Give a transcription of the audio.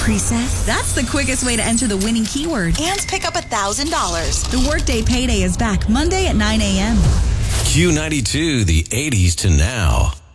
preset? That's the quickest way to enter the winning keyword And pick up $1,000. The Workday Payday is back Monday at 9 a.m. Q92, the 80s to now.